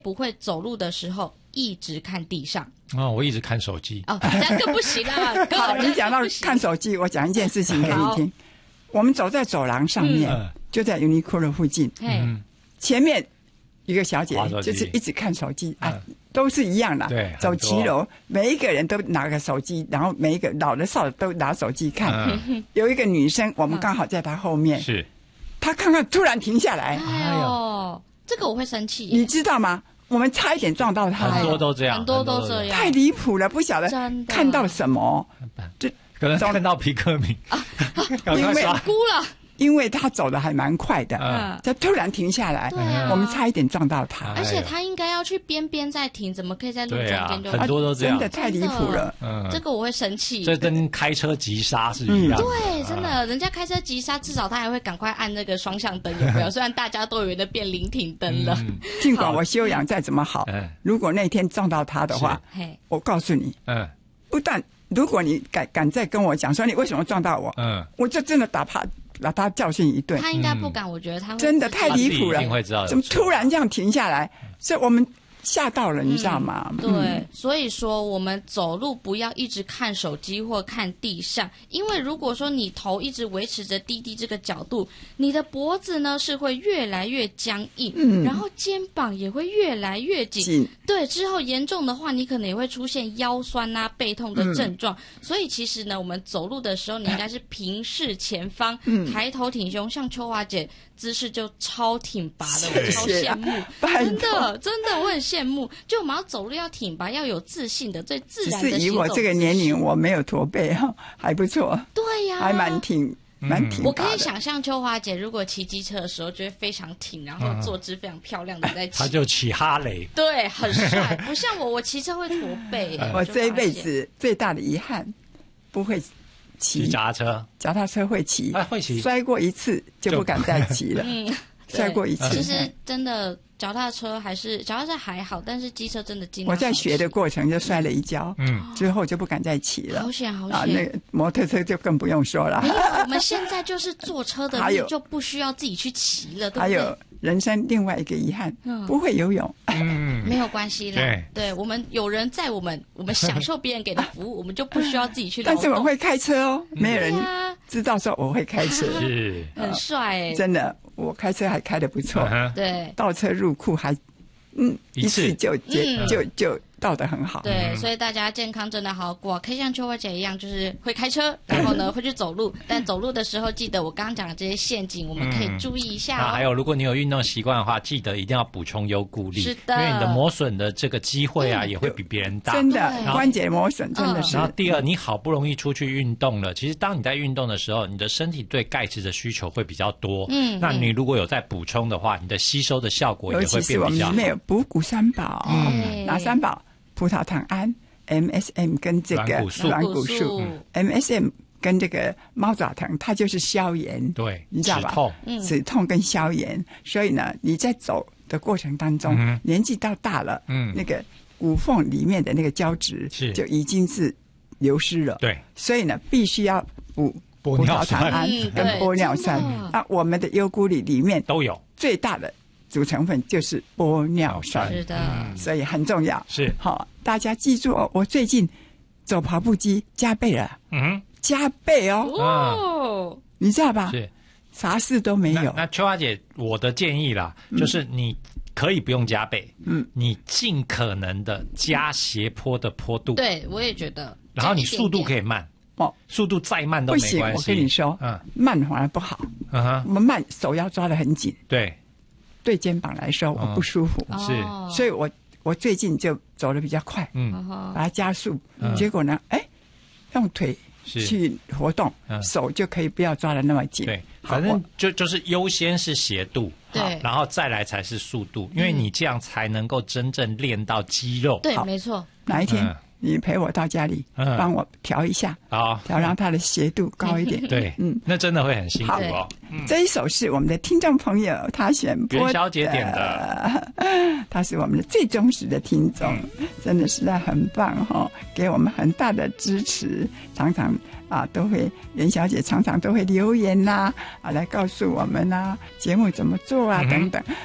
不会走路的时候一直看地上。 我一直看手机。 这样更不行啊！ 好，你讲到看手机，我讲一件事情给你听。我们走在走廊上面，就在 Uniqlo 附近，前面一个小姐就是一直看手机都是一样的。 对， 走骑楼，每一个人都拿个手机，然后每一个老的少的都拿手机看。有一个女生，我们刚好在她后面， 是她看看突然停下来， 这个我会生气， 你知道吗？我们差一点撞到她， 很多都这样， 很多都这样， 太离谱了，不晓得看到什么， 可能看到皮克敏因为哭了。 因为他走的还蛮快的，他突然停下来，我们差一点撞到他。 而且他应该要去边边再停，怎么可以在路中间就？ 很多都这样， 真的太离谱了。 这个我会生气。 这跟开车急刹是一样的。 对，真的，人家开车急刹，至少他还会赶快按那个双向灯，有没有？虽然大家都以为那变临停灯了。 尽管我修养再怎么好，如果那天撞到他的话，我告诉你，不但如果你敢再跟我讲说你为什么撞到我，我就真的把他教训一顿。 他应该不敢，我觉得他会真的太离谱了， 一定会知道怎么突然这样停下来？所以我们吓到了，你知道吗？ 对，所以说我们走路不要一直看手机或看地上，因为如果说你头一直维持着低低这个角度，你的脖子呢是会越来越僵硬，然后肩膀也会越来越紧。对，之后严重的话，你可能也会出现腰酸啊、背痛的症状。所以其实呢，我们走路的时候，你应该是平视前方，抬头挺胸，像秋华姐姿势就超挺拔的，我超羡慕，真的，我很羡慕。就我们要走路要挺拔，要有自信的，最自然的行走姿势。 只是以我这个年龄，我没有驼背还不错。 对呀， 还蛮挺拔的。 我可以想象秋华姐如果骑机车的时候，就会非常挺，然后坐姿非常漂亮的在骑。 她就骑哈雷， 对，很帅，不像我骑车会驼背。 我这一辈子最大的遗憾，不会骑脚踏车会骑， 会骑， 摔过一次就不敢再骑了。摔过一次， 其实真的脚踏车还好，但是机车真的尽量。 我在学的过程就摔了一跤，之后就不敢再骑了。 好险！ 那个摩托车就更不用说了。 没有，我们现在就是坐车的路就不需要自己去骑了，对不对？ 还有人生另外一个遗憾，不会游泳。 没有关系啦，对，我们有人在我们享受别人给的服务，我们就不需要自己去劳动。 但是我会开车哦，没有人知道说我会开车， 是很帅真的。我开车还开得不错， 对， 倒车入库还一次就倒得很好。 对，所以大家健康真的好过，可以像秋花姐一样，就是会开车，然后呢会去走路，但走路的时候记得我刚刚讲的这些陷阱，我们可以注意一下还有，如果你有运动习惯的话，记得一定要补充优固力， 是的， 因为你的磨损的这个机会也会比别人大， 真的关节磨损真的是。 然后第二，你好不容易出去运动了，其实当你在运动的时候，你的身体对钙质的需求会比较多，那你如果有在补充的话，你的吸收的效果也会变比较好。尤其是我们里面有补骨三宝，哪三宝？葡萄糖胺 MSM 跟这个软骨素 MSM 跟这个猫爪藤，它就是消炎， 对， 你知道吧？止痛跟消炎。所以呢，你在走的过程当中，年纪到大了，那个骨缝里面的那个胶质就已经是流失了， 对， 所以呢，必须要补葡萄糖胺跟玻尿酸。那我们的优固力里面都有最大的主成分就是玻尿酸， 是的， 所以很重要。 是好，大家记住哦，我最近走跑步机加倍了，加倍哦，你知道吧？ 是， 啥事都没有。 那秋花姐，我的建议啦，就是你可以不用加倍，你尽可能的加斜坡的坡度。 对，我也觉得。 然后你速度可以慢。速度再慢都没关系。不行， 我跟你说，慢反而不好。我们慢，手要抓得很紧。对肩膀来说我不舒服， 是， 所以我最近就走得比较快，把它加速，结果呢，用腿去活动，手就可以不要抓得那么紧。 对，反正就是优先是斜度， 对， 然后再来才是速度，因为你这样才能够真正练到肌肉。 对，没错。 哪一天你陪我到家里，帮我调一下，调让它的斜度高一点。 对，那真的会很辛苦哦。 这一首是我们的听众朋友他选播的， 元宵节点的， 他是我们的最忠实的听众，真的实在很棒给我们很大的支持，常常都会元宵节常常都会留言来告诉我们节目怎么做等等。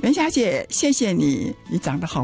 袁小姐，谢谢你，你长得好